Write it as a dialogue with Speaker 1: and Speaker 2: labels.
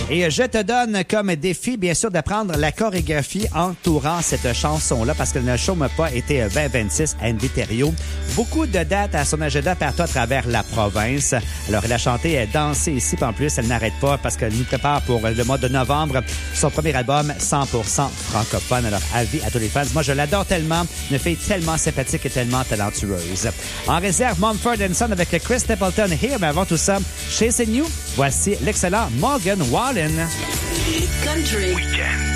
Speaker 1: Et je te donne comme défi, bien sûr, d'apprendre la chorégraphie entourant cette chanson-là parce qu'elle ne chôme pas été 2026 à Andy Thériault. Beaucoup de dates à son agenda partout à travers la province. Alors, elle a chanté Danser ici, puis en plus, elle n'arrête pas parce qu'elle nous prépare pour le mois de novembre son premier album 100% francophone. Alors, avis à tous les fans. Moi, je l'adore tellement. Une fille tellement sympathique et tellement talentueuse. En réserve, Mumford & Son avec Chris Stapleton Here. Mais avant tout ça, Chasing You, voici l'excellent Morgan Wallen.
Speaker 2: Country. Weekend.